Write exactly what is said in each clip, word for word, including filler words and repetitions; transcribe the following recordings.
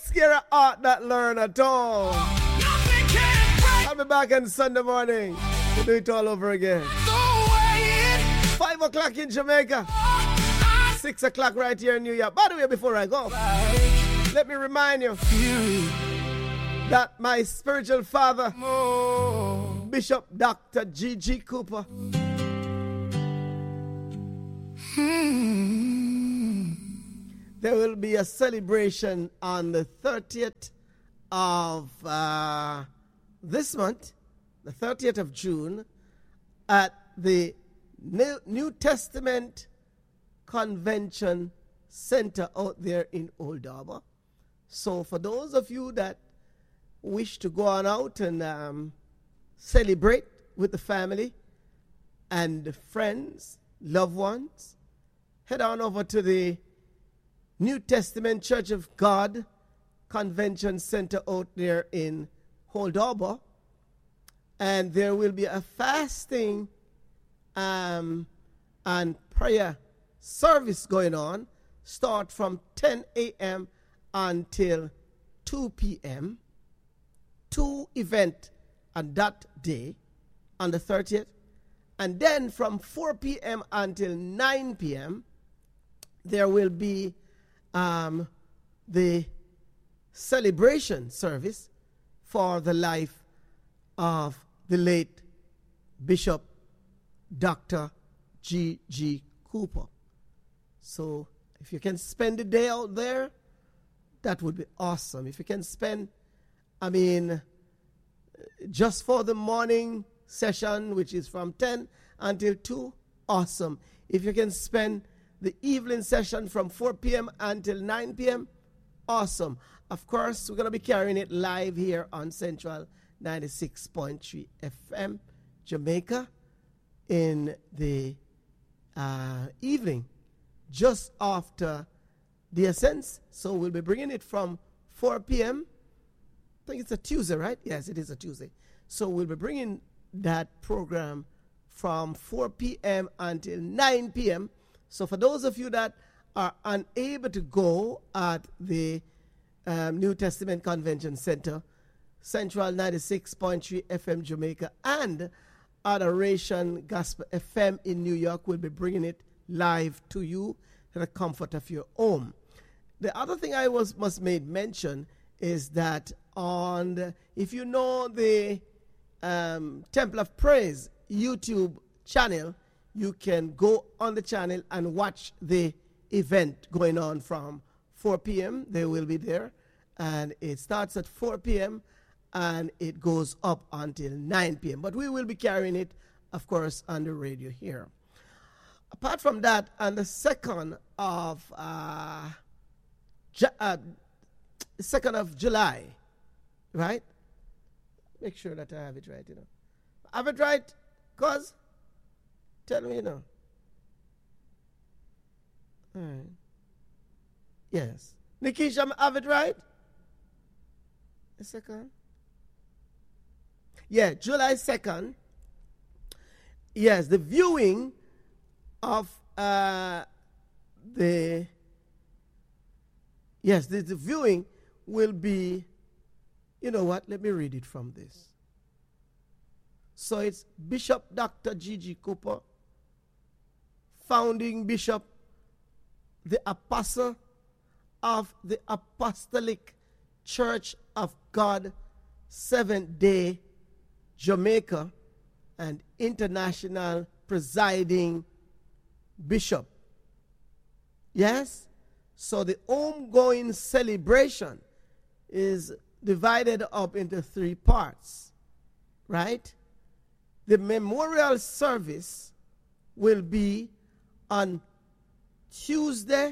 scare a heart that learn at all. I'll be back on Sunday morning to do it all over again. Five o'clock in Jamaica. Six o'clock right here in New York. By the way, before I go, let me remind you that my spiritual father, Bishop Doctor G G Cooper, hmm. there will be a celebration on the thirtieth of uh, this month, the thirtieth of June, at the New, New Testament Convention Center out there in Old Harbour. So for those of you that wish to go on out and um, celebrate with the family and friends, loved ones, head on over to the New Testament Church of God Convention Center out there in Old Harbour, and there will be a fasting um, and prayer service going on, start from ten a.m. until two p.m. Two event on that day, on the thirtieth, and then from four p.m. until nine p.m. there will be um, the celebration service for the life of the late Bishop Doctor G G Cooper. So if you can spend the day out there, that would be awesome. If you can spend, I mean, just for the morning session, which is from ten until two, awesome. If you can spend the evening session from four p.m. until nine p.m., awesome. Of course, we're going to be carrying it live here on Central ninety-six point three F M, Jamaica, in the uh, evening, just after the Ascents. So we'll be bringing it from four p.m. I think it's a Tuesday, right? Yes, it is a Tuesday. So we'll be bringing that program from four p.m. until nine p.m. So for those of you that are unable to go at the um, New Testament Convention Center, Central ninety-six point three F M Jamaica, and Adoration Gospel F M in New York will be bringing it live to you to the comfort of your home. The other thing I was must make mention is that on the, if you know the um, Temple of Praise YouTube channel, you can go on the channel and watch the event going on from four p.m. They will be there, and it starts at four p.m. and it goes up until nine p.m. But we will be carrying it, of course, on the radio here. Apart from that, on the second of uh, Ju- uh, second of July, right? Make sure that I have it right, you know. Have it right, cuz? Tell me, you know. All right. Yes. Nikisha, have it right? A second. Yeah, July second. Yes, the viewing of uh, the yes, the, the viewing will be, you know what? Let me read it from this. So it's Bishop Doctor G G Cooper, founding bishop, the apostle of the Apostolic Church of God, Seventh Day Jamaica, and international presiding bishop. Yes? So the ongoing celebration is divided up into three parts, right? The memorial service will be on Tuesday,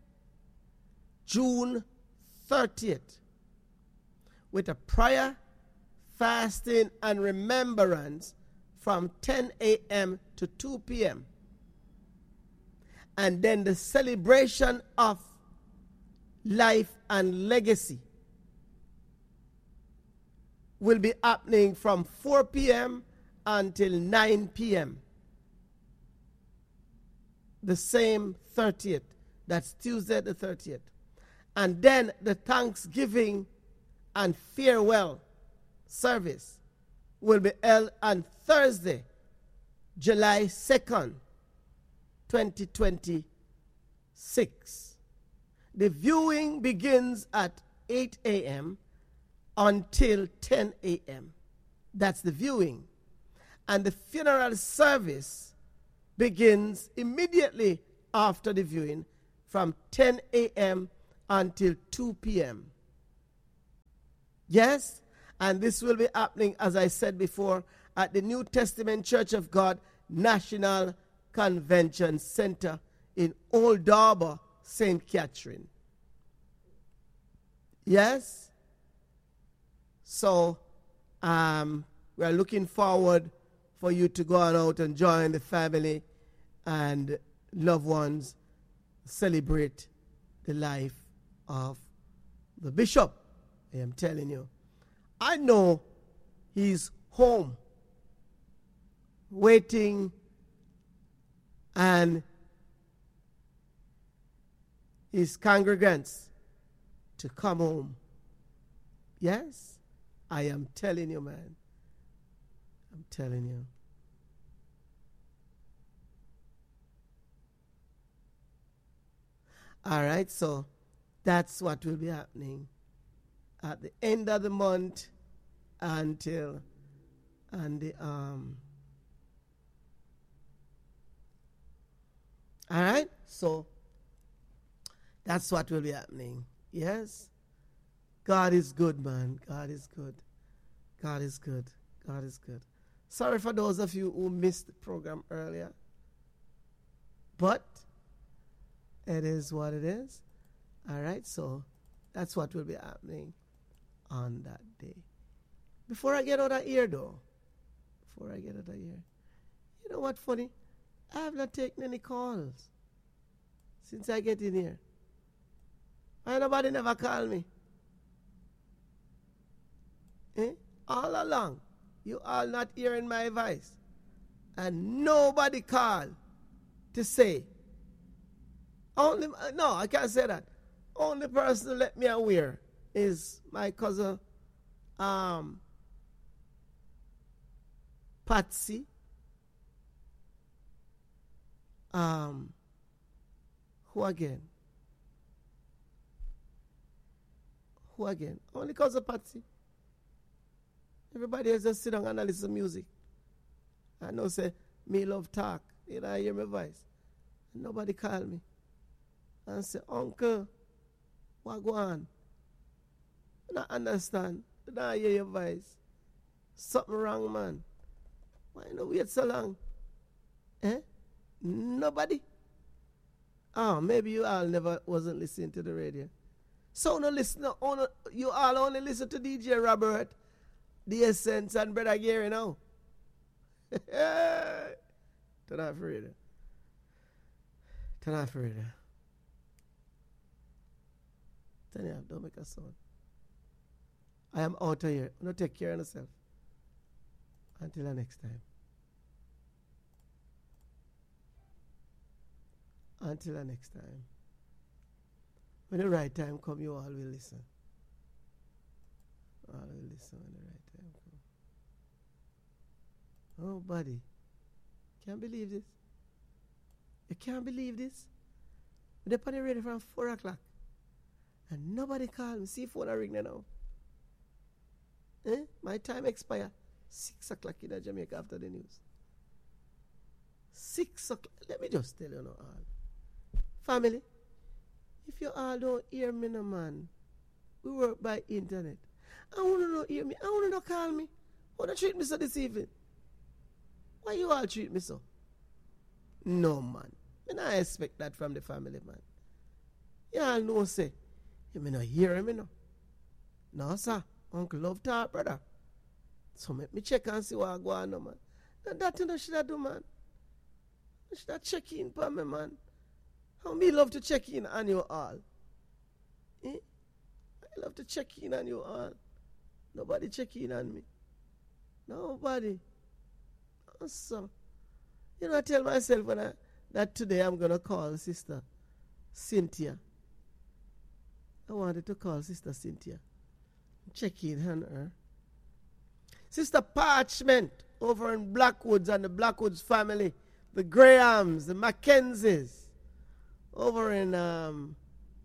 June thirtieth, with a prayer, fasting, and remembrance from ten a.m. to two p.m. And then the celebration of life and legacy will be happening from four p.m. until nine p.m. the same thirtieth. That's Tuesday the thirtieth. And then the Thanksgiving and farewell service will be held on Thursday, July second, twenty twenty-six. The viewing begins at eight a.m. until ten a.m. That's the viewing. And the funeral service begins immediately after the viewing from ten a.m. until two p.m. Yes? And this will be happening, as I said before, at the New Testament Church of God National Convention Center in Old Darby, Saint Catherine. Yes? So, um, we are looking forward for you to go on out and join the family and loved ones, celebrate the life of the bishop. I am telling you. I know he's home, waiting, and his congregants to come home. Yes, I am telling you, man. I'm telling you. All right, so that's what will be happening at the end of the month until and the um all right, so that's what will be happening. Yes, God is good, man. God is good. God is good. God is good. Sorry for those of you who missed the program earlier, but it is what it is. All right, so that's what will be happening on that day. Before I get out of here, though, before I get out of here, you know what funny? I have not taken any calls since I get in here. Why nobody never call me? Eh? All along, you all not hearing my voice. And nobody called to say. Only, no, I can't say that. Only person to let me aware is my cousin, um, Patsy. Um, who again? Who again? Only cousin Patsy. Everybody else just sit down and listen to music. I know say, me love talk. You know, I hear my voice. And nobody call me. And say, Uncle, what go on? I don't understand. I don't hear your voice. Something wrong, man. Why you wait so long? Eh? Nobody? Oh, maybe you all never wasn't listening to the radio. So no listen, no, you all only listen to D J Robert, The Essence, and Brother Gary now. Turn off the radio. Turn off the radio. Turn it off, don't make a sound. I am out of here. No, take care of yourself. Until the next time. Until the next time. When the right time come, you all will listen. All will listen when the right time come. Oh, buddy. Can't believe this. You can't believe this. They're on the radio from four o'clock. And nobody called me. See phone ring now. Eh? My time expire. Six o'clock in Jamaica after the news. Six o'clock. Let me just tell you now all. Family, if you all don't hear me no man, we work by internet. I want to know hear me. I want to know call me. Why don't treat me so this evening? Why you all treat me so? No man. And I expect that from the family, man. You all know say, you may not hear me no. No, sir. Uncle love talk, brother. So make me check and see what I go on, no, man. That, that you know should I do, man. You should I check in for me, man. How me love to check in on you all. Eh? I love to check in on you all. Nobody check in on me. Nobody. So, you know, I tell myself when I, that today I'm going to call Sister Cynthia I wanted to call Sister Cynthia. Check in on her. Sister Parchment over in Blackwoods and the Blackwoods family. The Grahams, the Mackenzies. Over in um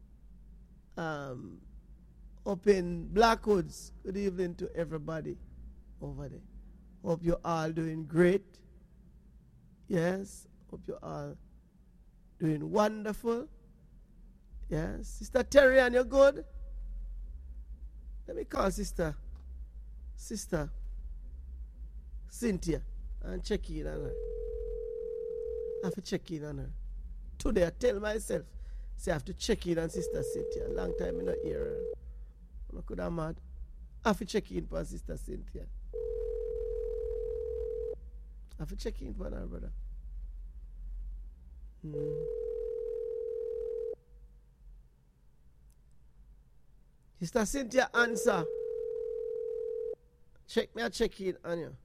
um up in Blackwoods. Good evening to everybody over there. Hope you're all doing great. Yes. Hope you're all doing wonderful. Yes. Sister Terry, and you're good? Let me call Sister Sister Cynthia and check in on her. I have to check in on her. Today I tell myself, say I have to check in on Sister Cynthia. Long time I not hear her. I could have mad. I have to check in for Sister Cynthia. I have to check in for her, brother. Hmm. Sister Cynthia, answer. Check me, I check in on you.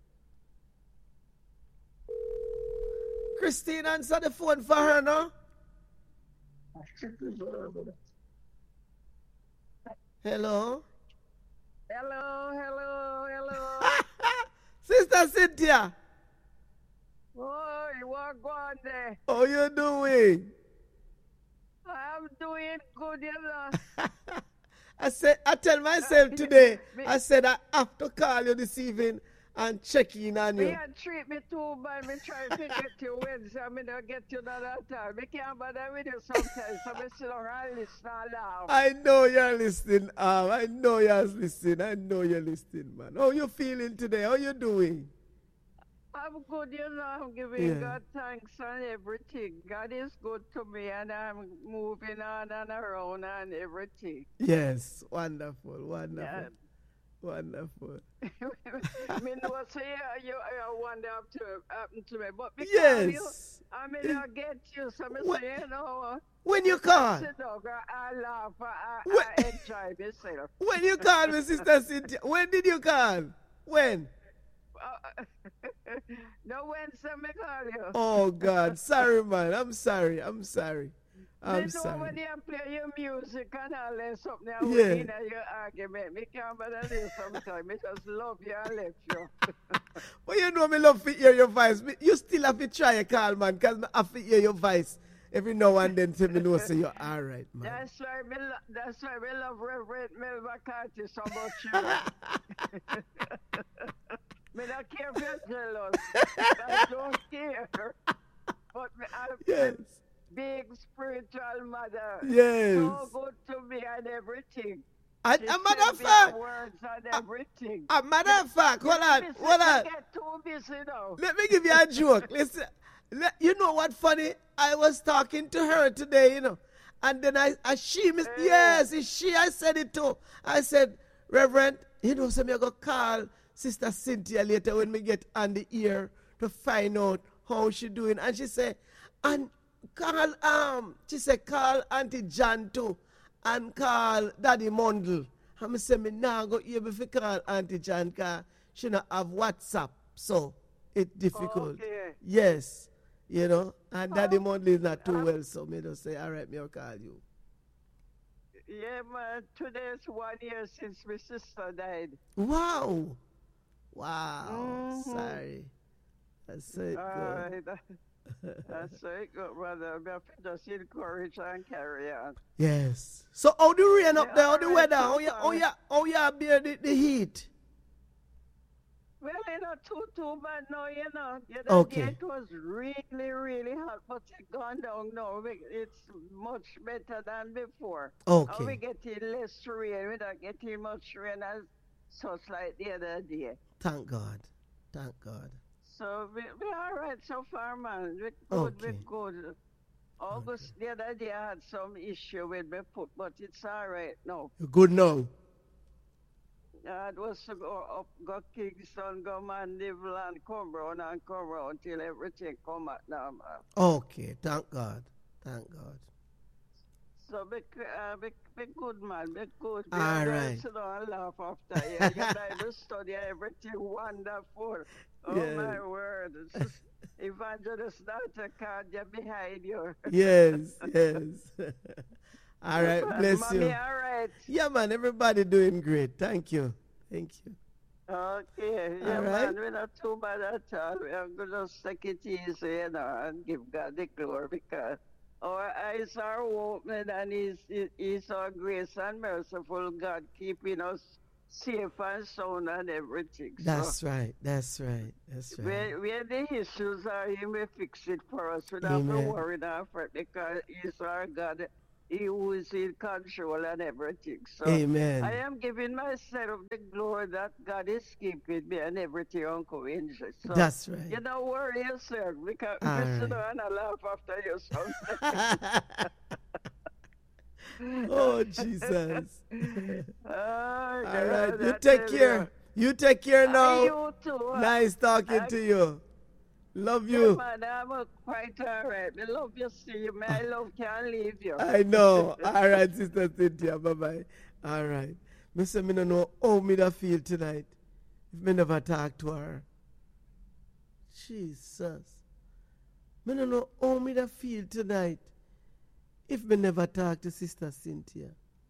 Christine, answer the phone for her, no? Hello? Hello, hello, hello. Sister Cynthia. Oh, what going there? How you doing? I'm doing good, you know. I said, I tell myself today, I said I have to call you this evening and check in on you. Me and treat me too bad. Me try to get you Wednesday. I mean, I get you another time. Me can't bother with you sometimes. So me sit down and listen aloud. I know you're listening, um, I know you're listening. I know you're listening, man. How you feeling today? How you doing? I'm good, you know. I'm giving Yeah. God thanks on everything. God is good to me, and I'm moving on and around and everything. Yes, wonderful, wonderful, Yeah. wonderful. Me know say uh, you you wonder up to happen to me, but because Yes. you, I mean I get you, so me What- say you know. When you call, Sit down, I laugh, I, What- I enjoy myself. when you call me, Sister Cynthia, when did you call? When? Uh, no Wednesday me call you. Oh God, sorry, man. I'm sorry. I'm sorry. I'm me know sorry. when you play your music and all that something I Yeah. in your argument. Me can't bother you sometimes. Me just love you and left you. But you know me love to hear your voice. Me- You still have to try a call, man, because I have to hear your voice every now and then to me know say you're all right, man. That's why me lo- that's why we love Reverend Mel McCarthy so much. You. Me not care if you're jealous. I don't care. But me, I'm Yes. big spiritual mother. Yes. So good to me and everything. And She a matter send of me fact, words and everything. a matter of fact, hold on, Busy, hold you on. get too busy now. Let me give you a joke. Listen, let, you know what funny? I was talking to her today, you know, and then I, I she, miss, Hey. yes, it's she, I said it too. I said, Reverend, you know, so me go call Sister Cynthia later when we get on the ear to find out how she doing. And she said, and call, um, she said, call Auntie John too, and call Daddy Mundle. And I said, me now go able to call Auntie John because she not have WhatsApp, so it's difficult. Okay. Yes, you know, and Daddy Oh. Mundle is not too well, so me just say, all right, me will call you. Yeah, man. Today's one year since my sister died. Wow. Wow. Mhm. Sorry. That's so good. All right. That's very good, brother. We have to just encourage and carry on. Yes. So how the rain up Yeah, there, how the alright, weather, so how you, how far. you, how you bear the, the heat? Well, you know, too, too bad now, you know. The other Okay. day it was really, really hot, but it's gone down now. We- It's much better than before. And we Okay. getting less rain. We're not getting much rain as such like the other day. Thank God. Thank God. So we, we're all right so far, man. We're good, Okay. we're good. August, the other day I had some issue with my foot, but it's all right now. You're good now. Uh, it was to go up, go Kingston, go Mandeville, and come round and come round till everything come out now, man. Okay. Thank God. Thank God. So be, uh, be, be good, man. Be good. Be All able to right. sit down and laugh after you. Your Bible study, everything wonderful. Oh, Yes. my word. It's just Evangelist Doctor Cardia behind you. Yes, yes. All right, bless Mommy, you. all right. Yeah, man, everybody doing great. Thank you. Thank you. Okay, yeah, All right. man, we're not too bad at all. We're going to take it easy, you know, and give God the glory because our eyes are open and He's, he- he's our grace and merciful God, keeping us safe and sound and everything. So, That's right. That's right. That's right. where, where the issues are, He may fix it for us. We don't have to Amen. worry now for it because He's our God. He who is in control and everything. So, Amen. I am giving myself the glory that God is keeping me and everything, Uncle Angel. So That's you right. don't worry yourself because All you sit right. down and laugh after you sometimes. Oh, Jesus. Oh, All right. God, You I take tell care. You take care you. now. You too. Nice talking I, to you. Love yeah, you. man, I'm uh, quite all right. I love you, see you, man. I love can't leave you. I know. All right, Sister Cynthia. Bye-bye. All right. Me say me no know how me da feel tonight if me never talk to her. Jesus. Me no know how me da feel tonight if me never talk to Sister Cynthia.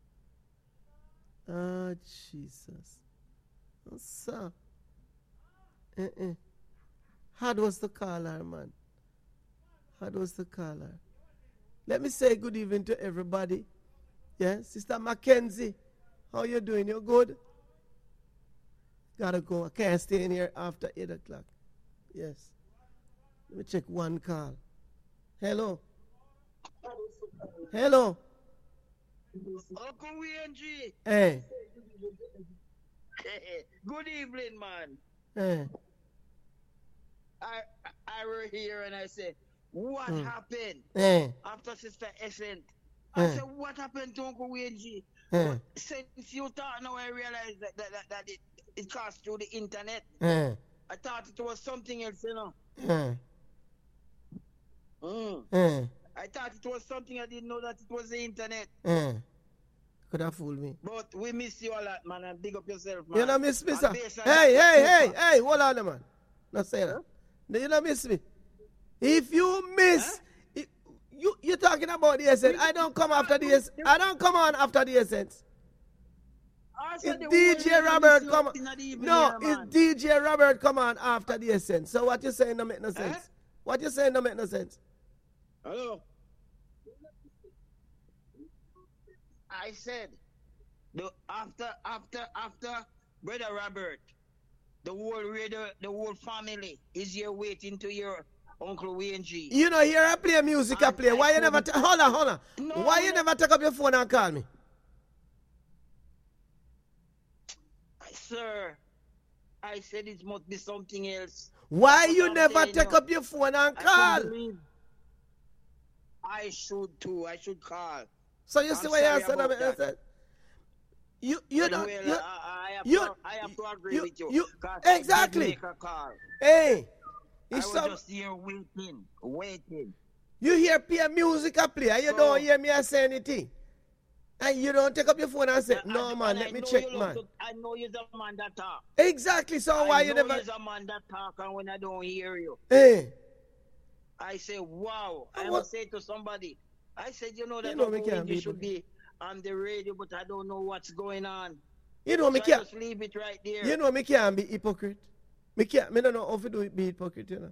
Ah, Jesus. Oh, sir. Uh-uh. Hard was the caller, man. Hard was the caller. Let me say good evening to everybody. Yeah, Sister Mackenzie, how you doing? You good? Gotta go. I can't stay in here after eight o'clock. Yes. Let me check one call. Hello. Hello. Uncle W N G. Hey. Good evening, man. Hey. I I were here and I said, what Hmm. happened Hey. after Sister Essence? I Eh. said, what happened to Uncle W N G? Eh. But since you talk now, I realized that, that, that, that it, it cost through the internet. Hey. I thought it was something else, you know. Hey. Mm. Hey. I thought it was something I didn't know that it was the internet. Hey. Could have fooled me. But we miss you a lot, man, and big up yourself, man. You don't miss me, And sir. based on Hey, that, hey, hey, Cooper. hey, hold on, man. Not say that. You don't miss me. If you miss, if you you talking about the essence. I don't come after the essence. I don't come on after the essence. I It's said the D whole J day we Robert miss you come up on. in the evening No, here, it's man. D J Robert come on after the essence. So what you saying don't make no sense. Eh? What you saying don't make no sense. Hello. I said, the after after after Brother Robert, the whole radio, the whole family is here waiting to hear Uncle W N G. You know, here I play music, I I- play. I Why you never, couldn't- ta- hold on, hold on. No, Why you no. never take up your phone and call me? Sir, I said it must be something else. Why That's you what I'm never telling take you. up your phone and I call? couldn't believe. I should too. I should call. So you see I'm why you sorry said about that? that. said? You you don't Well, you, I, I have you- to, I have to agree you- with you. you- 'Cause I did exactly. make a call. hey. I It's was some, just here waiting, waiting. you hear play music I play and you So- don't hear me I say anything. And you don't take up your phone and say, I- no I- man, and let I me know check you love man. to- I know you're a man that talk. Exactly, so why I you know never you're a man that talk, and when I don't hear you, hey. I say, wow. I What- must say to somebody, I said, you know that You know me Uncle can't Wendy be should hypocrite. be on the radio, but I don't know what's going on. You know me So I can't just leave it right there. you know me can't be hypocrite. Me can't me don't know how to do it be hypocrite, you know.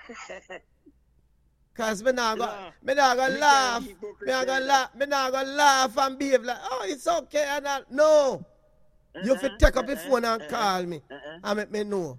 Cause me not gonna, Nah, me not gonna me can't laugh, be me hypocrite not gonna either. laugh, me not gonna laugh and behave like, oh, it's okay and all. No, you have to take up your phone and call me Uh-uh. and make me know.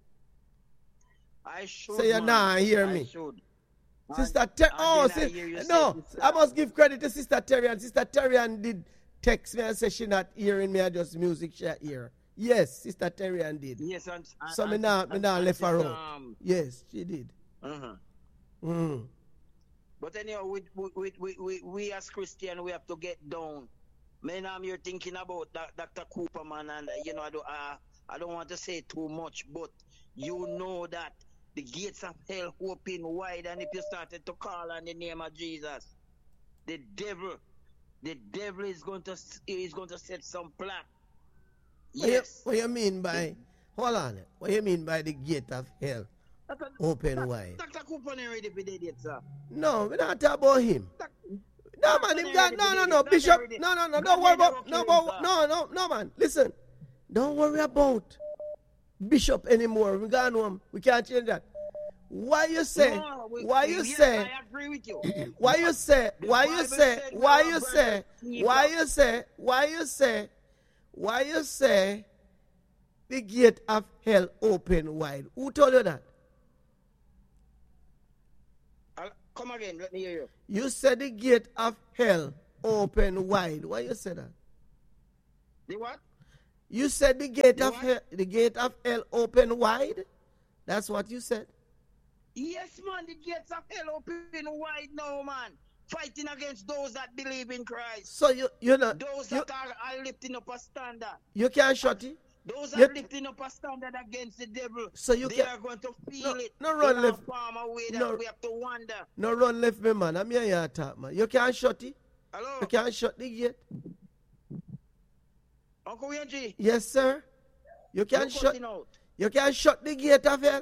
I should. So you man. not hear I me. should. Sister And- Terry, and oh, then I sis- hear you say no, this, I must give credit to Sister Terry, and Sister Terry and did text me and say she not hearing me, I just music she hear. Yes, Sister Terry and did. Yes, and, and So me and- not, me and- not and left her sister, out. um, Yes, she did. uh-huh. Mm. But anyhow, we, we, we, we, we, we as Christian, we have to get down. Man, I'm here thinking about that, Doctor Cooper, man, and you know, I don't, uh, I don't want to say too much, but you know that the gates of hell open wide, and if you started to call on the name of Jesus, the devil, the devil is going to is going to set some plan. What, you, Yes. what you mean by, hold on, what you mean by the gate of hell open wide? Doctor Cooper ain't ready for the date, sir. No, we not talk about him. Doc- Not No, man, him got, no, no, no, Bishop, no, no, no, don't worry about, no, no, no, no, no, man, listen, don't worry about Bishop anymore. We got home, we can't change that. Why you say, No, we- why you yes, say, I agree with you. why you say, why you Bible say, said we why are you brothers say, keeper. why you say, why you say, why you say the gate of hell open wide? Who told you that? I'll- Come again, let me hear you. You said the gate of hell open wide. Why you say that? The what? You said the gate The of what? hell, the gate of hell open wide. That's what you said. Yes, man, the gates of hell open wide now, man. Fighting against those that believe in Christ. So you you know Those you, that are, are lifting up a standard. you can't shut it. Those You- are lifting up a standard against the devil. So you they can- are going to feel No, it. no run in left. a farmer way that No. we have to wonder. No run left me, man. I'm here you attack, man. You can't shut it. Hello, You can't shut the gate. Uncle Wenji. Yes, sir. You You're can't shut. cutting out. You can't shut the gate of hell.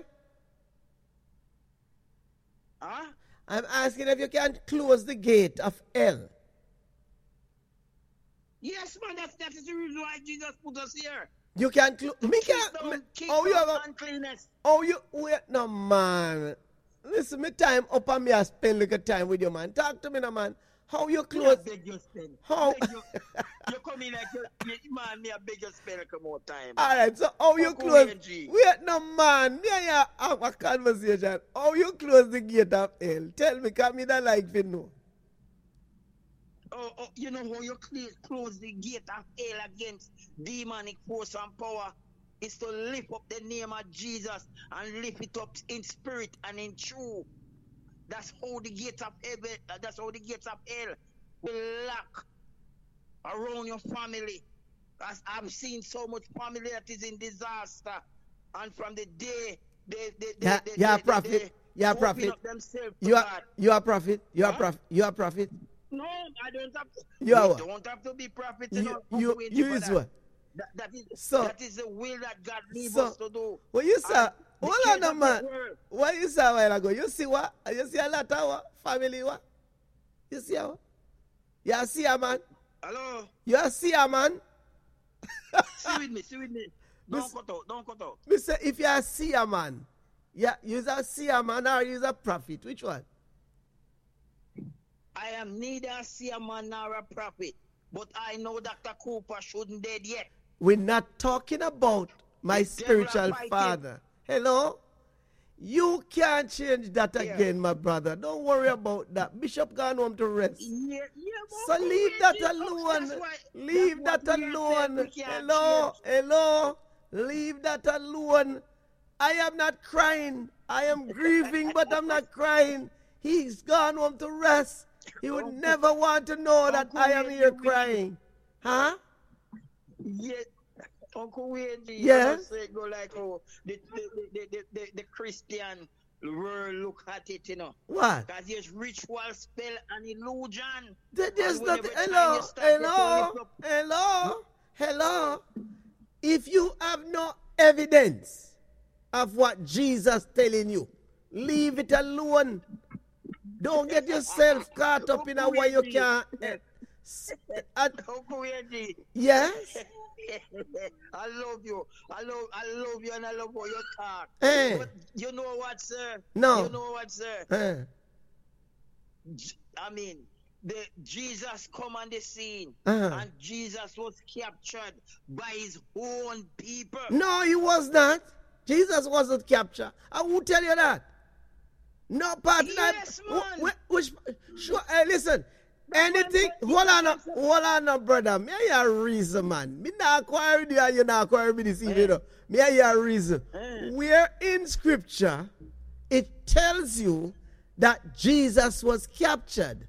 Huh? I'm asking if you can close the gate of hell. Yes, man, that's, that is the reason why Jesus put us here. You can close. Me Keep can't. down, Me, keep oh, you down have a, uncleanness. oh, you wait, no man. Listen, me time up on me. I spend little time with you, man. Talk to me, no man. How you Me close? a beg you spend. How? Beg you, you come in like you, you- man, me a beg you spend like more time. All right. So how you Uncle close? Reggie. Wait, no man. Me and you have a conversation. How you close the gate of hell? Tell me, cause me don't like to know. Oh, oh, you know how you cl- close the gate of hell against demonic force and power is to lift up the name of Jesus and lift it up in spirit and in truth. That's how the gates of heaven, uh, that's how the gates of hell will lock around your family. As I've seen so much family that is in disaster, and from the day they they they, Yeah, they, yeah, they, prophet. they, Yeah, open prophet. up themselves to You are God. you are prophet. You are Huh? prophet. You are prophet. No, I don't have to. You are we what? don't have to be prophets. You know, you Uncle Wenji, you for is that. what? That, that is So- that is the will that God leaves So- us to do. Well, you saw. And the Hold cares on, no of man. this world. What you saw a while ago? You see what? You see a lot of what? Family what? You see what? You a see a man? Hello, You a see a man? see with me, see with me. Don't Miss- cut out, don't cut out. Me say if you a see a man, yeah, you a see a man or you a prophet? Which one? I am neither a seer man nor a prophet, but I know Doctor Cooper shouldn't dead yet. We're not talking about my The spiritual devil are fighting. father. Hello? You can't change that Yeah. again, my brother. Don't worry about that. Bishop gone home to rest. Yeah, yeah, So but leave we- that that's alone. why- Leave that's that what we are saying, alone. we can't Hello, change. hello. Leave that alone. I am not crying. I am grieving, but I'm not crying. He's gone home to rest. He would Uncle- never want to know that Uncle I am Wendy, here we- crying. Huh? Yeah, Uncle Wendy, Yes? I say it go like how the the, the, the, the, the Christian world look at it, you know. What? Because there's ritual, spell, and illusion. There- There's And nothing. whenever time Hello, you start getting hello, lift up- hello, hello. If you have no evidence of what Jesus telling you, leave it alone. Don't get yourself caught up in a way you can't. eh, s- uh, Uncle Wendy, yes. I love you. I love I love you and I love how you talk. Eh. But you know what, sir? No. You know what, sir? Eh, J- I mean, the Jesus come on the scene, Uh-huh. and Jesus was captured by his own people. No, he was not. Jesus wasn't captured. I will tell you that. No part in that. Yes, wh- man. wh- Which, sure, hey, listen. Anything, man. hold on, now, hold on, now, brother. Me a reason, man. Me not acquire you and you not acquire me this evening. though. Me a reason. Eh. Where in scripture it tells you that Jesus was captured.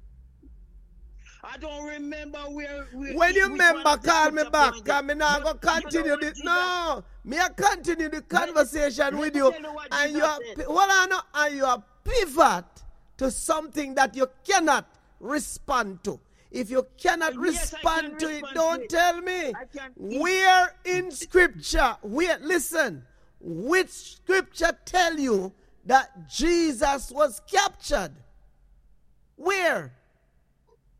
I don't remember where. where When you which remember, one of the call me scripture back. pointed. Cause me not But gonna you know continue what this. Jesus- No, me a continue the conversation let with me you, tell you what and Jesus you are said. pi- hold on, now, and you are pivot to something that you cannot respond to. If you cannot Yes, I respond can to it, respond don't to it. tell me. I can- Where in scripture? Where listen? Which scripture tell you that Jesus was captured? Where?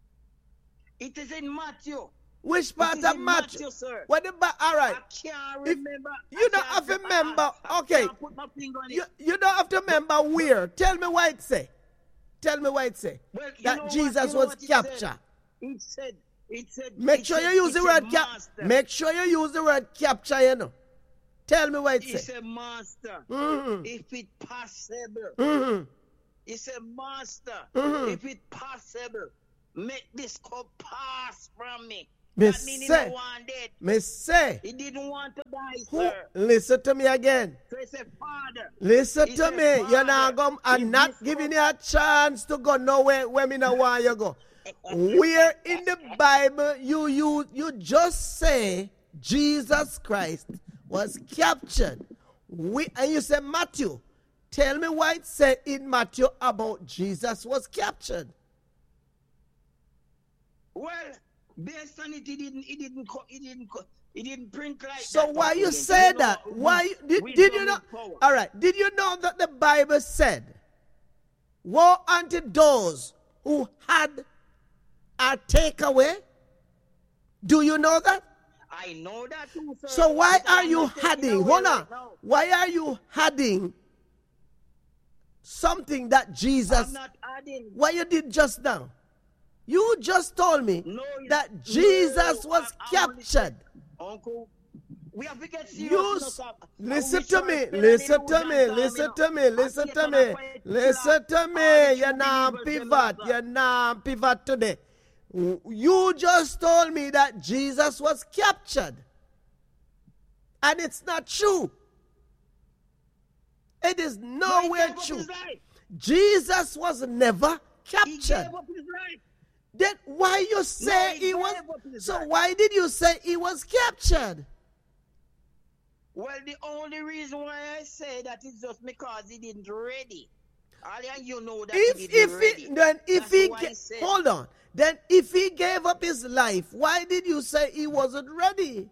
It is in Matthew. Which part is of in Matthew? Matthew, sir. What the ba- all right. I can't If remember. you I don't can't have to remember. remember. I- I Okay. can't put my finger on it. You, you don't have to remember where. Tell me what it say. Tell me what it say. Well, you know That what- Jesus you know was what it captured. said? It said, it said, Make it sure said- you use it the said word cap. master. Make sure you use the word capture, you know. Tell me what it He say. said, master, Mm-hmm. if it possible. Mm-hmm. He said, master, Mhm. if it possible, make this cup pass from me. Me That means he say- don't want it. Me say. He didn't want to die, Who, sir. listen to me again. So he said, Father, Listen He to said, me. You're not "Father, going. I'm if not this giving cup-" you a chance to go nowhere where me not want you go. Where in the Bible you you you just say Jesus Christ was captured? We and you say Matthew. Tell me what it said in Matthew about Jesus was captured. well, based on it, he didn't, he didn't, co- he didn't, co- he didn't print like So that. why you know, say that? Why you- did, wisdom did you is know? power. All right. Did you know that the Bible said, "Woe unto those who had a takeaway"? Do you know that? I know that too, sir. So why but are I'm you not taking hiding? away Hold on. right now. Why are you hiding something that Jesus? I'm not adding. Why you did just now? You just told me No, you- that Jesus no, was I- I'm only saying- captured. Uncle, we have to get serious. You you know, s- sir. listen We to sure me, spend listen any to lose me, and time, listen you to know. me, I listen take to on a me, fight, listen killer, to all me. the You're true not believers, pivot, they love you're not pivot today. You just told me that Jesus was captured. And it's not true. It is But he nowhere gave up true. his life. Jesus was never He captured. gave up his life. Then why you say he he gave was? up his So life. why did you say he was captured? Well, the only reason why I say that is just because he didn't ready. All you know that If he didn't if ready. he, then if That's he why ga- I said- hold on, then if he gave up his life, why did you say he wasn't ready?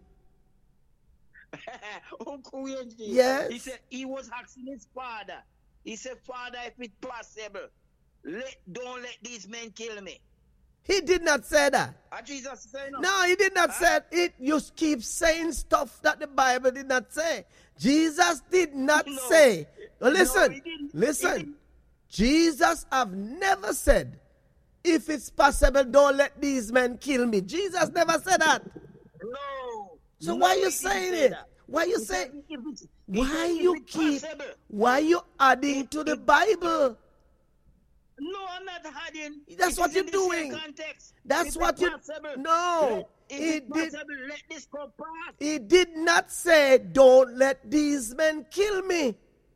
Uncle Wendy, Yes. he said he was asking his father. He said, Father, if it's possible, let don't let these men kill me. He did not say that. And Jesus said, no. No, he did not say it. You keep saying stuff that the Bible did not say. Jesus did not No. say. Well, No, listen, he didn't. He listen. didn't. Jesus have never said, if it's possible, don't let these men kill me. Jesus never said that. No. So No, why he you didn't saying say it? that. Why you He say? said, if it's- he Why said, if you it's keep? possible. Why you adding If to the it- Bible? No, I'm not hiding. That's It what is you're in the same doing. That's That's what you. No, If he it's did. possible, let this come pass. He did not say, "Don't let these men kill me."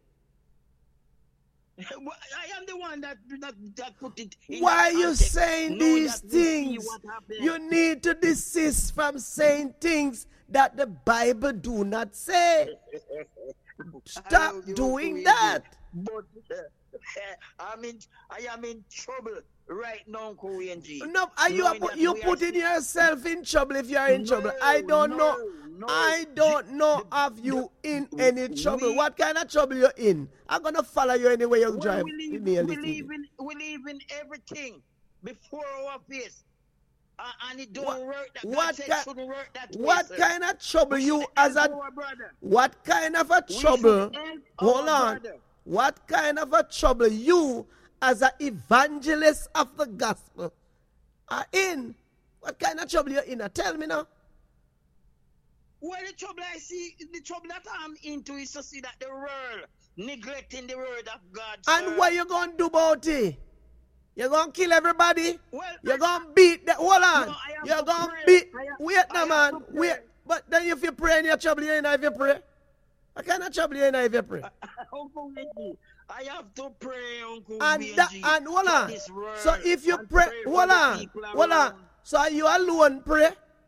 Well, I am the one that that, that put it in Why that are you context, saying knowing these that we see things? what happened. You need to desist from saying things that the Bible do not say. Stop I know you doing too, that. But uh, I'm in, I am in trouble right now, Uncle Wendy. No, are you Knowing pu- that you we are putting still- yourself in trouble if you are in No, trouble? I don't no, know. no. I don't know The- of you the- in any trouble. we- What kind of trouble you're in? I'm gonna follow you anywhere you Well, drive. we with leave, me on we, the leave T V. in, we leave in everything before our face. Uh, and it don't What- work. That what God said ki- shouldn't work that What way, sir. kind of trouble We you should as help a our brother. what kind of a We trouble? should help Hold our on. brother. What kind of a trouble you as an evangelist of the gospel are in? What kind of trouble you're in? Now, tell me now. Well, the trouble I see, the trouble that I'm into is to see that the world neglecting the word of God. And sir. what you gonna do about it? You gonna kill everybody? Well, You're I- gonna beat the hold on. No, I have You're to gonna pray. beat I have- wait I now have man. to pray. Wait. But then if you pray in your trouble, you ain't if you pray. What kind of trouble you ain't if you pray? Uncle Wendy, I have to pray, Uncle And Wendy, that, and hold for on. this world So if you and pray, for hold the on, people hold on. around. So are you alone pray?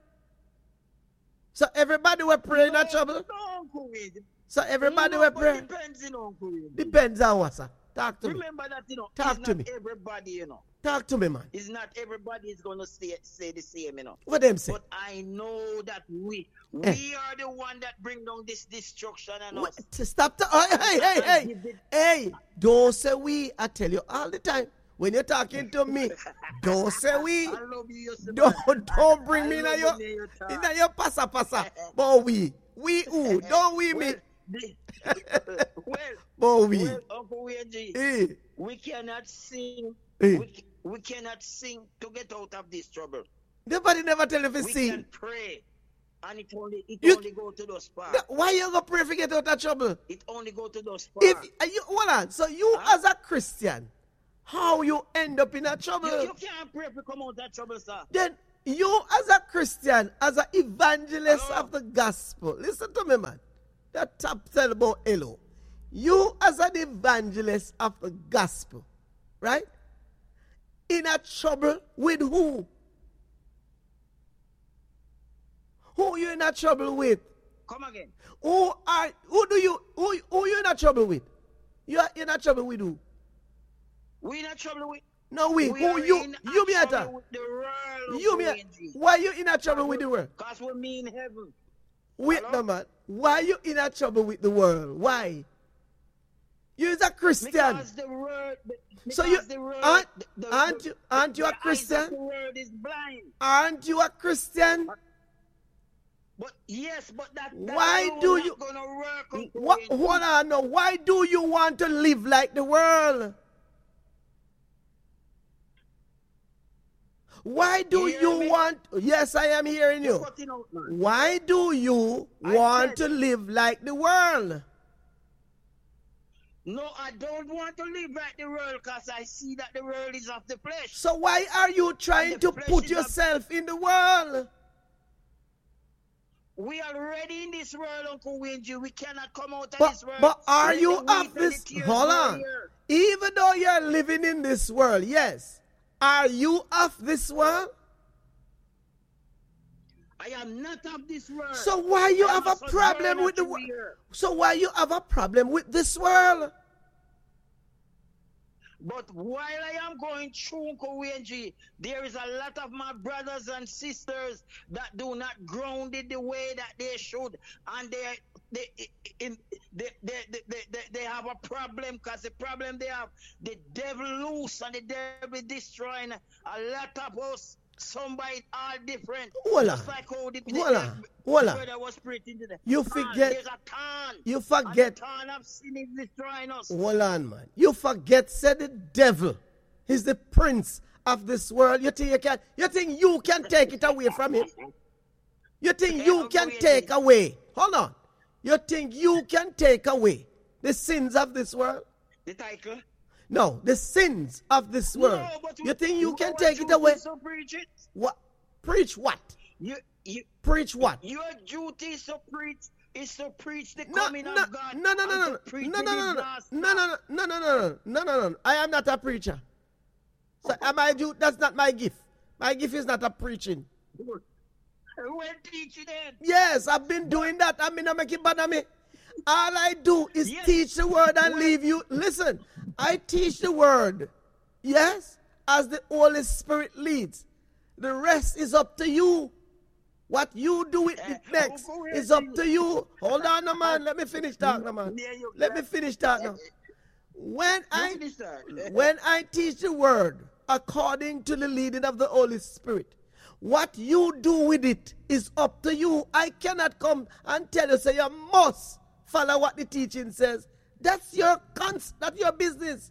So everybody will pray in No, a trouble? no, Uncle Wendy. So everybody no, will but pray? Depends, you know, Uncle Wendy. Depends on what, sir. Talk to me. Remember that, you know, Talk it's to not me. everybody, you know. Talk to me, man. It's not everybody is going to say, say the same, you know. What them say? But I know that we Eh. we are the one that bring down this destruction and What? us. Stop. The, oh, hey, hey, hey, hey. Don't say we. I tell you all the time. When you're talking to me, Don't say we. I love you, Yossi, Don't, man. don't bring I me in love your, when you talk. in your passa passa. But we. We who? Don't we me. Well, the, well, But we. well, Uncle Wendy, Eh, we cannot sing. eh. We, we cannot sing to get out of this trouble. Nobody never tell you to We sing. can pray, and it only it You- only go to those parts. Th- Why you go pray to get out of trouble? It only go to those parts. If uh, you hold on, so you Huh? as a Christian, how you end up in a trouble? you, you can't pray to come out of that trouble, sir. Then you as a Christian, as an evangelist Hello? of the gospel, listen to me, man. That top tell about hello. You as an evangelist of the gospel, right? In a trouble with who? Who you in a trouble with? Come again. Who are who do you who who you in a trouble with? You are in a trouble with who? We in a trouble with. No, we. we Who are you? in You a me at trouble with the world. You me. Why you in a trouble with the world? Because we mean heaven. Wait, Hello? no man. Why you in a trouble with the world? Why? You is a Christian. Because the world. So you because the world, aren't the- the- aren't you aren't you a the eyes of Christian? The world is blind. Aren't you a Christian? But yes, but that. that Why alone do not you- Gonna work, Uncle What? Wendy. Hold on, no. Why do you want to live like the world? Why do You hear you me? want? Yes, I am hearing You're you. cutting out, man. Why do you I want said- to live like the world? No, I don't want to live like the world because I see that the world is of the flesh. So why are you trying And to the flesh put is of- yourself in the world? We are already in this world, Uncle Wendy. We cannot come out of But, this world. but are Let you the of wheat and this? the tears Hold grow on. here. Even though you're living in this world, yes. Are you of this world? I am not of this world. So why you I have am a problem sojourner with the to world? here. So why you have a problem with this world? But while I am going through Uncle Wendy, there is a lot of my brothers and sisters that do not grounded the way that they should, and they they in they they they, they, they, they have a problem because the problem they have, the devil loose and the devil destroying a lot of us. Somebody all different. Voila. Just like how the, the, Voila. the, Voila. the brother was preaching today. You Tan, forget- There's a tan. You And forget. the tan of sin is destroying us. Hold on, man. You forget, said the devil is the prince of this world. You think you can? You think you can take it away from him? You think you can take away? Hold on. You think you can take away the sins of this world? The title. No, the sins of this world. No, but You think you know can what take it duty away? is to preach it. What? Preach what? You, you, Preach what? your duty is to preach is to preach the No, coming no, of God. no, no, and no, to no, preach no, the no, no, no, disaster. no, no, no, no, no, no, no, no, no. I am not a preacher. So am I? Do that's not my gift. My gift is not a preaching. Good. Well, teach it then. Yes, I've been doing that. I mean, I make it bad on me. All I do is Yes. teach the word and leave you. Listen, I teach the word. Yes, as the Holy Spirit leads. The rest is up to you. What you do with it Eh, next go ahead, is up you. to you. Hold on, no, man. Let me finish talking, no, man. Yeah, you Let me can. finish talking. now. When I finish that. when I teach the word according to the leading of the Holy Spirit, what you do with it is up to you. I cannot come and tell you, say you must follow what the teaching says. That's your cons that's your business.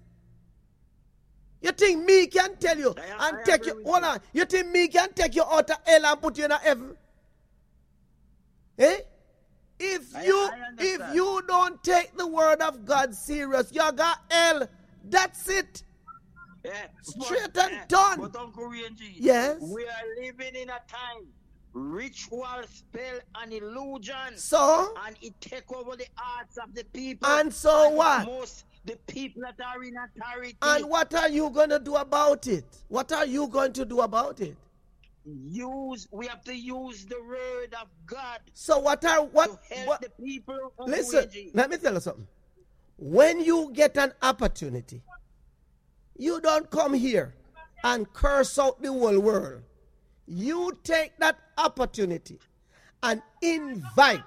You think me can tell you I- and I take agree you with hold you. on. You think me can take you out of hell and put you in a heaven? Eh? If I- you I if understand. you don't take the word of God serious, you got hell. That's it. Yeah, Straight but, and eh, done. But Uncle Rangy, Yes. we are living in a time, ritual, spell, and illusion, So and it take over the hearts of the people. and so what? Most the people that are in authority And what are you going to do about it? What are you going to do about it? use. We have to use the word of God So what are what, to help what the people. Uncle listen, Rangy. let me tell you something. When you get an opportunity, you don't come here and curse out the whole world. You take that opportunity and invite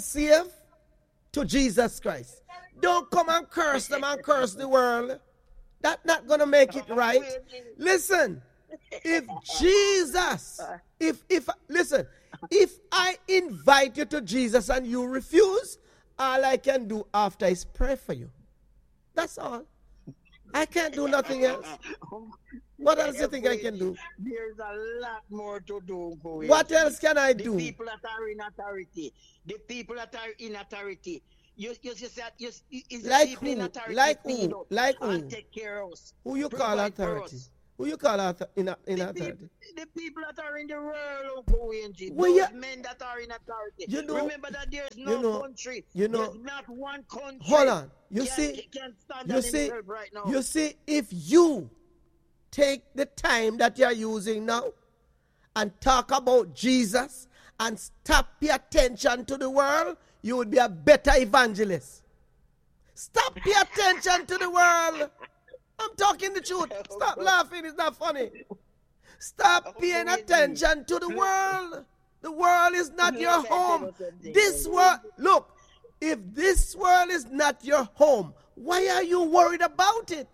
unsaved to Jesus Christ. Don't come and curse them and curse the world. That's not going to make it right. Listen, if Jesus, if, if, listen, if I invite you to Jesus and you refuse, all I can do after is pray for you. That's all. I can't do nothing else. What else do you think I can do? There's a lot more to do. What else can I do? The people that are in authority. The people that are in authority. You, you, you said, you, is the Like people who? in authority Like feed who? us Like and who? take care of us. Who you call Provide for authority? us. Who you call author, in, in The, authority? peop- the people that are in the world, Uncle Wendy, Well, those yeah. men that are in authority. You know- Remember that there's no you know- country. you know- there's not one country. Hold on. You can, see, can stand you on see, himself right now. you see, if you take the time that you're using now and talk about Jesus and stop pay attention to the world, you would be a better evangelist. Stop pay attention to the world. I'm talking the truth. Stop laughing. It's not funny. Stop paying attention to the world. The world is not your home. This world, look, if this world is not your home, why are you worried about it?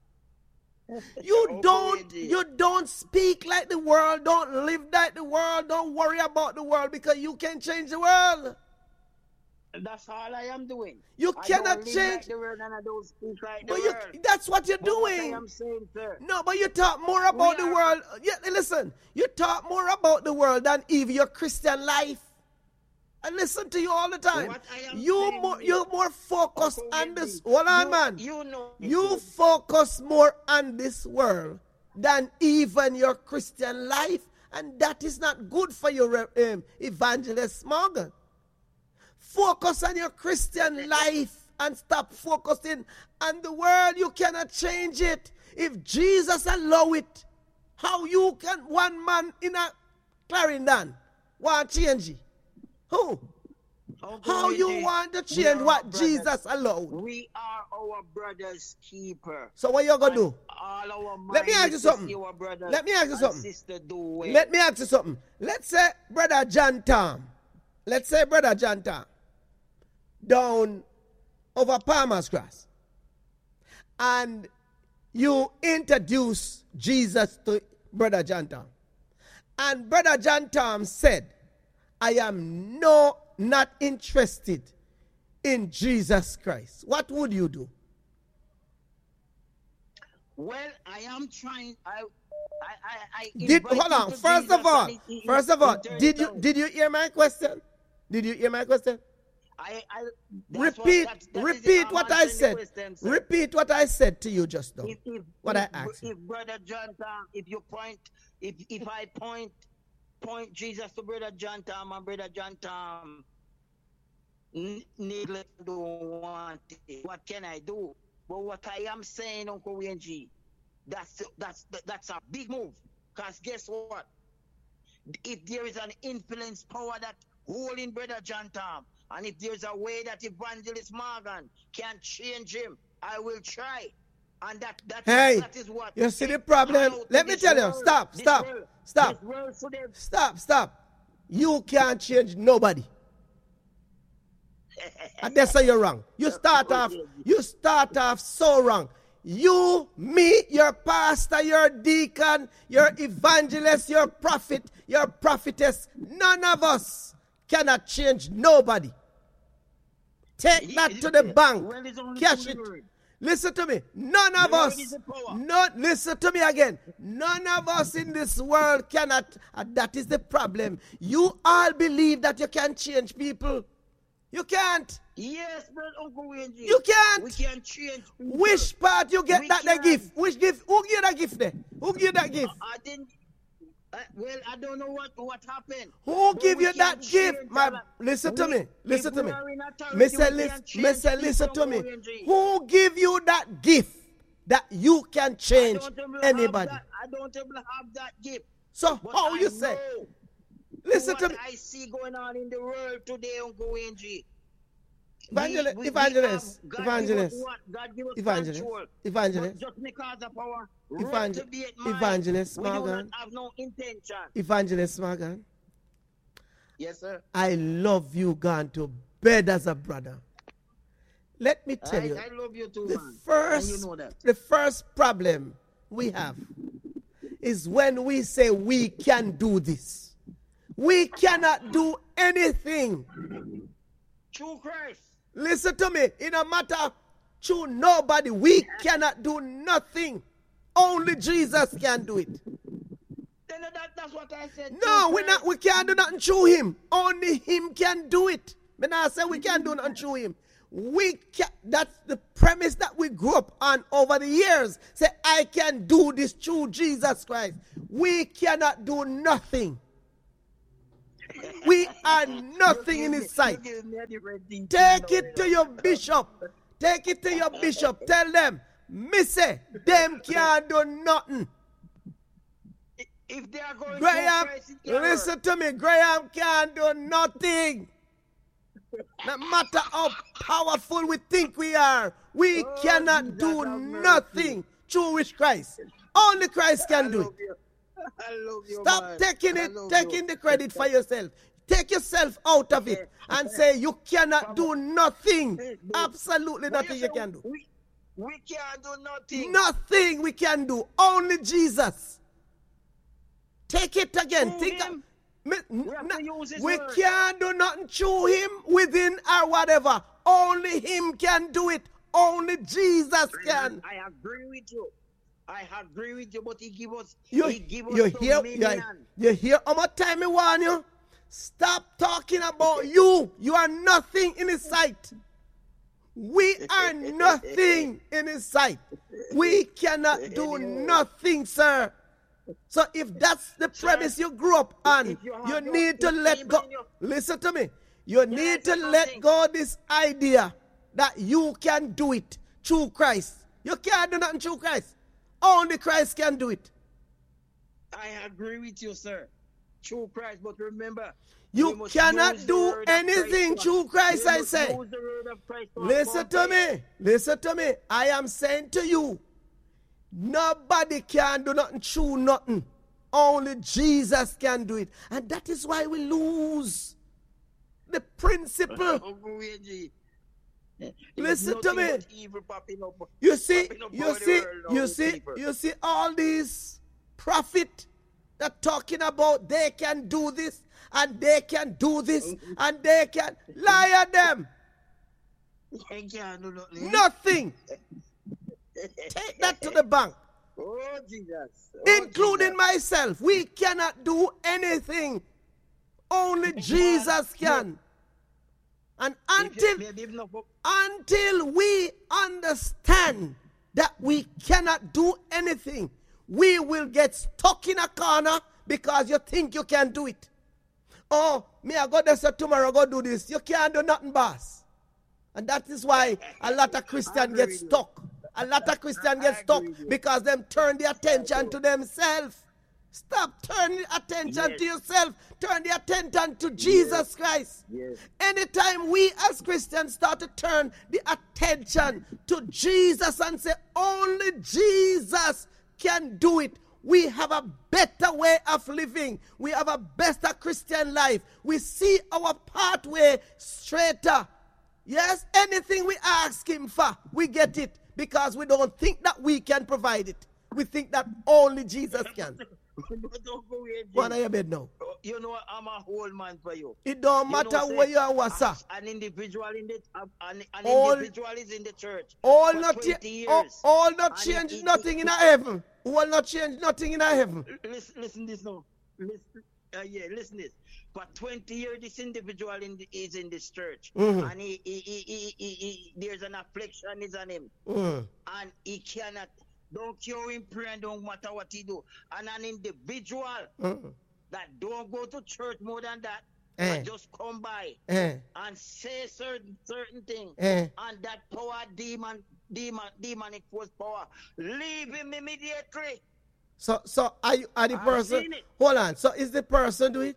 You don't, you don't speak like the world, don't live like the world, don't worry about the world because you can change the world. That's all I am doing. You I cannot don't live change. like the world and I don't speak like the But you, world. that's what you're But what I doing. am saying, sir. No, but you talk more about We the are- world. Yeah, listen, you talk more about the world than even your Christian life. I listen to you all the time. What I am You saying more, is- you're more focused Uncle on Wendy, this. Hold on, you- man. You know. You focus more on this world than even your Christian life, and that is not good for your um, evangelist Morgan. Focus on your Christian life and stop focusing on the world. You cannot change it. If Jesus allow it, how you can one man in a Clarendon want change it? Who? Uncle How you Wendy, want to we change are what brothers. Jesus allowed? We are our brother's keeper. So what you gonna do? All our Let me mind ask is you to something. see our brothers Let me ask you and something. sister do well. Let me ask you something. Let's say Brother John Tom. Let's say Brother John Tom. Down over Palmer's Cross. And you introduce Jesus to Brother John Tom. And Brother John Tom said, I am no not interested in Jesus Christ. What would you do? Well, I am trying. I, I, I, I Did invite hold you on. to First Jesus of all, and he- he- first of he all, turns did you down. did you hear my question? Did you hear my question? I, I, that's Repeat, what, that, that repeat is, what I'm I answering the said. question, sir. Repeat what I said to you just now. If, if, What if, I asked you. If Brother John Tom, if you point, if if I point, point Jesus to Brother John Tom and Brother John Tom, n- needless don't want it. What can I do? But what I am saying, Uncle Wendy, that's that's that's a big move. Cause guess what? If there is an influence power that holding Brother John Tom, and if there's a way that Evangelist Morgan can change him, I will try. And that that, Hey, is, that is what. you see the it problem? out Let in me this tell you. world, Stop, this stop, world, stop. This world should have- Stop, stop. You can't change nobody. And that's how you're wrong. You start off, you start off so wrong. You, me, your pastor, your deacon, your evangelist, your prophet, your prophetess, none of us cannot change nobody. Take that to the bank. Well, it's only Cash through it. the word. Listen to me. None of The word us, is the power. not listen to me again. None of us in this world cannot, and that is the problem. You all believe that you can change people. You can't. Yes, but Uncle Wendy. You can't. We can change people. Which part you get We that the can. gift? Which gift? Who give you that gift there? Who give you that gift? I didn't. Uh, well, I don't know what what happened. Who But give we you can that gift? change My, our- listen to we- me. Listen if to we me. are in authority, Mister we can Listen, change Mister people, listen to Uncle me. Wendy. Who give you that gift that you can I change don't even have anybody? that- I don't even have that gift. So But how I you say? know Listen what to me. I see going on in the world today, Uncle Wendy. Evangel- We- we- we evangelist, have- God evangelist, give us what? God give us evangelist, control. evangelist, But just because of our Evangel- reprobate mind, evangelist, we do not Morgan. have no intention. Evangelist Morgan. Yes, sir. I love you gone to bed as a brother. let me tell I, you, I love you too, the man. first, and you know that. the first problem we have is when we say we can do this. We cannot do anything. True Christ. Listen to me. It no matter to nobody. We cannot do nothing. Only Jesus can do it. Then that, that's what I said. No, True we not. We can't do nothing through him. Only him can do it. But I say we can't do nothing through him. We can. That's the premise that we grew up on over the years. Say I can do this through Jesus Christ. We cannot do nothing. We are nothing in his sight. Take it to your bishop. Take it to your bishop. Tell them, Missy, them can't do nothing. If they are going Graham, to Christ, it can't listen work. to me. Graham can't do nothing. No matter how powerful we think we are, we Oh, cannot Jesus, do have mercy. nothing through which Christ. Only Christ I can do it. love you. I love you, Stop man. taking I it, love taking you. the credit for yourself. Take yourself out of it and say you cannot do nothing. Absolutely When nothing you you say can do. We, we can't do nothing. Nothing we can do. Only Jesus. Take it again. Through Think him. of, me- We have to n- use his we word. can't do nothing through him, within or whatever. Only him can do it. Only Jesus can. I agree with you. I agree with you, but he give us, You, he give us you hear, dominion. you, you hear how much time I warn you? Stop talking about you. You are nothing in his sight. We are nothing in his sight. We cannot do nothing, sir. So if that's the premise you grew up on, if you have you your- need to your let name go. in your- Listen to me. You need to say let something? go this idea that you can do it through Christ. You can't do nothing through Christ. Only Christ can do it. I agree with you, sir. True Christ, but remember, You we must cannot use the do word of anything Christ. through Christ, We I must say. use the word of Christ to our Listen to purpose. me. Listen to me. I am saying to you, nobody can do nothing through nothing. Only Jesus can do it. And that is why we lose the principle. Oh, go away, G. There's Listen to nothing me. but evil popping up. You see, popping up you over the see, world now, you see, people. you see all these prophet that talking about they can do this and they can do this and they can lie at them. They can't do nothing. Nothing. Take that to the bank. Oh, Jesus. Oh, Including Jesus. myself. We cannot do anything. Only Jesus can. And If you- until maybe if not for- until we understand that we cannot do anything, we will get stuck in a corner because you think you can do it. Oh, me, I go there so tomorrow, go do this. You can't do nothing, boss. And that is why a lot of Christians get with you. stuck. A lot of Christians I get agree stuck with you. because them turn the attention to themselves. Stop turning attention Yes. to yourself. Turn the attention to Jesus Christ. Yes. Anytime we as Christians start to turn the attention to Jesus and say, only Jesus can do it, we have a better way of living. We have a better Christian life. We see our pathway straighter. Yes, anything we ask him for, we get it because we don't think that we can provide it. We think that only Jesus can. But don't go away, G. Go on your bed now. You know, I'm a whole man for you. It don't You know, matter say, where you are, what, sir. as An individual in the uh, an, an All- individual is in the church All for not, twenty cha- years. all, all not And change it- it- nothing it- in a heaven. All not change nothing in a heaven. Listen, listen this now. Listen, uh, yeah, listen this. For twenty years, this individual in the, is in this church, Mhm. and he, he, he, he, he, he, there's an affliction is on him, Mm. and he cannot. Don't cure him, pray, and don't matter what he do. And an individual Mm. that don't go to church more than that, Eh. but just come by Eh, and say certain certain things, eh. and that power, demon, demon, demonic force power, leave him immediately. So, so are, you, are the I've person? seen it. Hold on. So, is the person do it?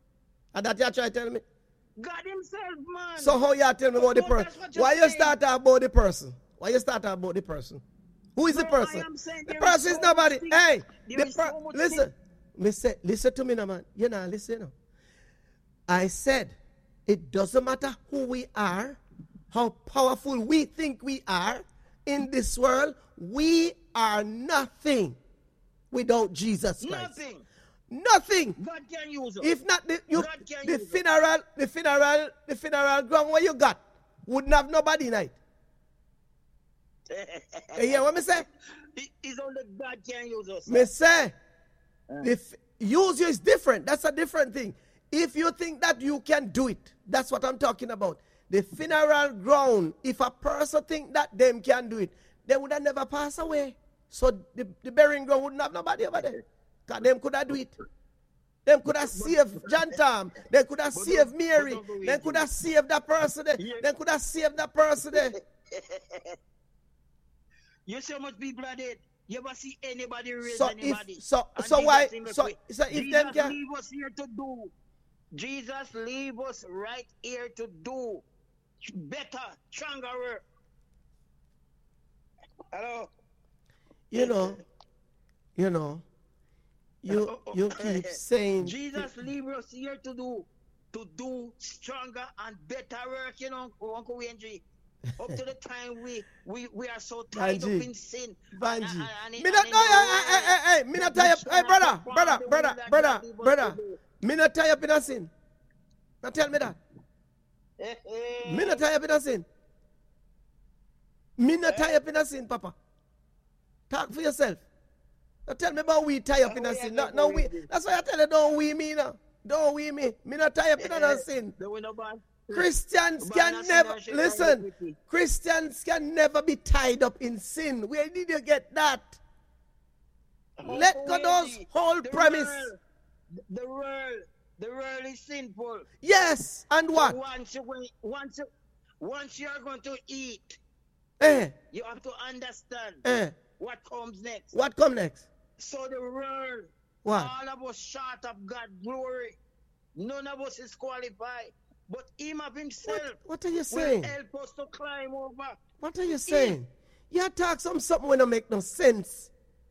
And that you try to tell me? God himself, man. So, how you tell me about the But person? that's what you're Why you saying. start talking about the person? Why you start talking about the person? Who is the No, person? I am saying The there person is is so nobody. much thing- Hey, there the is per- so much listen. Listen, listen to me now, man. You know, listen now. I said, it doesn't matter who we are. how powerful we think we are in this world, we are nothing without Jesus Christ. Nothing. Nothing. God can use us. If not the, you, God can the use us. funeral, the funeral, the funeral ground where you got wouldn't have nobody night. You hear what me say? It- It's only God can use us. Me say, the f- use you is different. That's a different thing. If you think that you can do it, that's what I'm talking about. The funeral ground, if a person think that them can do it, they would have never passed away. So the, the burying ground wouldn't have nobody over there. Because them could have do it. Them could have saved John Tom. They could have saved Mary. They could have saved that person there. They could have saved that person there. You see how much people are dead? You ever see anybody raise So anybody? if so And so Jesus why in the so, quick. so if Jesus them can leave us here to do. Jesus leave us right here to do better, stronger work. Hello? you know you know you you keep saying Jesus leave us here to do to do stronger and better work, you know, Uncle Wenji. Up to the time we we, we are so tied up Vanji. in sin. Vanji. And- and- and- Me not and no, in the hey, hey, world. hey, hey, me not tie up, hey, brother, brother, brother, brother, brother. Me not tie up in a sin. Now tell me that. Me not tie up in a sin. Me not tie up in a sin, Papa. Talk for yourself. Now tell me about we tie up in a sin. No, no, we. That's why I tell you, don't we me now. Don't we me. Me not tie up in a sin. The winner band. Christians But can not never, sin, shit, listen, right, with Christians can never be tied up in sin. Where did you get that? Let go those whole The premise. world, the world, the world is sinful. Yes, and what? Once you when- once you, once you are going to eat, Eh, you have to understand eh. what comes next. What come next? So the world, What? all of us short of God's glory. None of us is qualified. But him of himself What, what are you will saying? help us to climb over. What are you saying? You talk some something when it make no sense.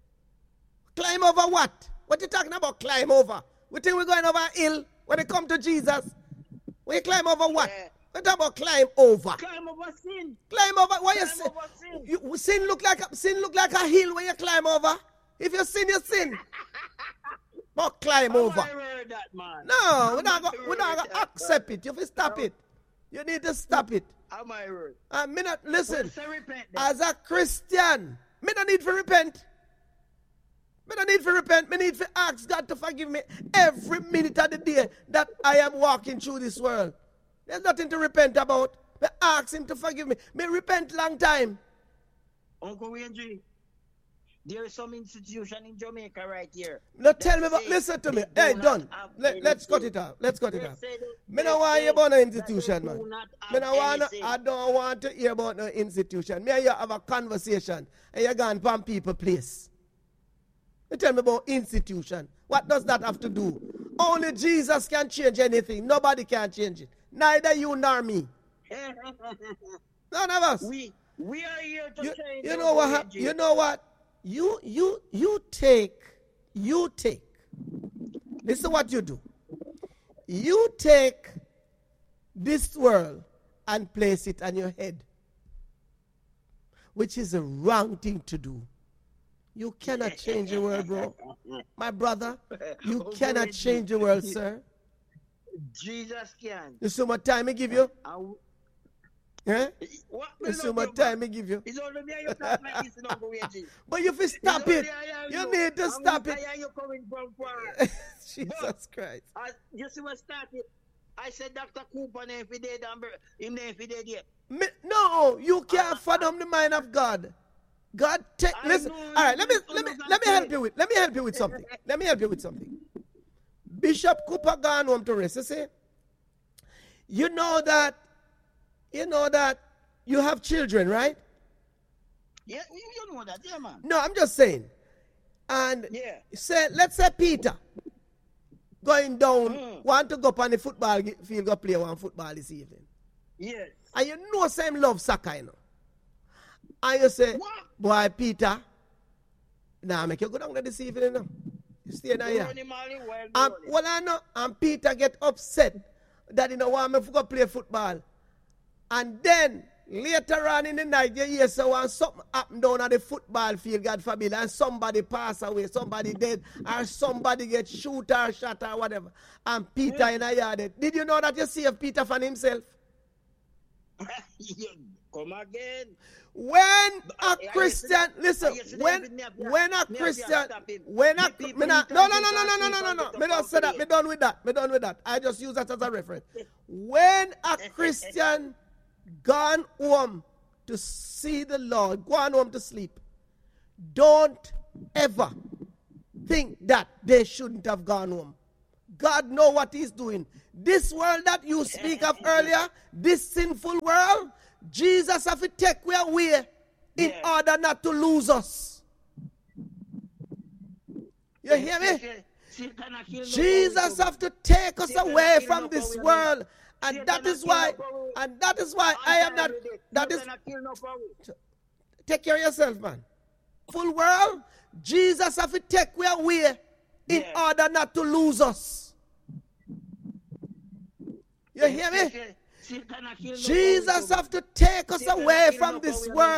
Climb over what? What you talking about climb over? We think we're going over a hill when it come to Jesus. We climb over what? Yeah. We talk about climb over. Climb over sin. Climb over. Why you Climb say? over sin. You, sin look like a, sin look like a hill when you climb over. If you sin, you sin. But climb How over. I heard that, man? No, we're not How going I we're not heard gonna that, accept man? it. You have to stop it. You need to stop it. How I heard? Uh, me not, listen, Well, say repent then. as a Christian, me don't need to repent. Me don't need to repent. Me need to ask God to forgive me every minute of the day that I am walking through this world. There's nothing to repent about. Me ask him to forgive me. Me repent long time. Uncle Wenji, there is some institution in Jamaica right here. Now tell that me about, say listen to me. they Hey, do done. not have Let, let's cut anything. it off. Let's cut it They off. say they- Me they don't want to say hear about no that they institution, do man. not have Me don't want. anything. I don't want to hear about no institution. Me and you have a conversation, and you gone from people place. You tell me about institution. What does that have to do? Only Jesus can change anything. Nobody can change it. Neither you nor me. None of us. we we are here to You, change. you the know what? way, hap- G. You know what? You you you take you take. Listen what you do. You take this world and place it on your head, which is a wrong thing to do. You cannot change the world, bro. My brother, you Oh, cannot boy, change the world, sir. Jesus can. You see how much time I give you? And Eh? what? You see how much time I give you? It's only me and you talk like this in Uncle Wenji. But you fi stop It's only it. I and You need to and stop we it. tired you coming from far. Jesus Christ. I, you see what started? I said Doctor Cooper name for dead and bur- him name for dead yet. Me, no, you can't fathom the mind of God. God take I listen. know All right, let me you let me understand let me help it. you with let me help you with something. Let me help you with something. Bishop Cooper gone home to rest. You see, you know that you know that you have children, right? Yeah, you, you know that, yeah, man. No, I'm just saying. And Yeah. say let's say Peter going down Mm. want to go up on the football gi- field go play one football this evening. Yes. And you know same love soccer, you know. And you say, What? boy, Peter, nah, make you go down there this evening, no. You stay down here. Ronnie Marley, wild And, Ronnie. well, I know, and Peter get upset that he don't want me to go play football. And then later on in the night, you hear so when something happen down at the football field, God forbid, and somebody pass away, somebody dead, or somebody get shoot or shot or whatever, and Peter yeah. in a yard. Did you know that you saved Peter from himself? Come again. When a Christian, listen, when when a Christian, when a me not, no no no no no no no no no, me don't say that, me done with that, me done with that. I just use that as a reference. When a Christian gone home to see the Lord, gone home to sleep, don't ever think that they shouldn't have gone home. God know what He's doing. This world that you speak of earlier, this sinful world, Jesus have to take we away in yeah. order not to lose us. You hear me? Jesus have to take us away from this world. And that is why, and that is why I am not, that is, take care of yourself, man. Full world, Jesus have to take we away in yeah. order not to lose us. You hear me? Jesus have to take us away from this world.